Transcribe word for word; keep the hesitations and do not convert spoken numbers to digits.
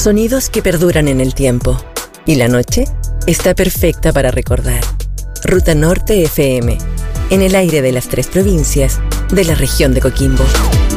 Sonidos que perduran en el tiempo. Y la noche está perfecta para recordar. Ruta Norte F M, en el aire de las tres provincias de la región de Coquimbo.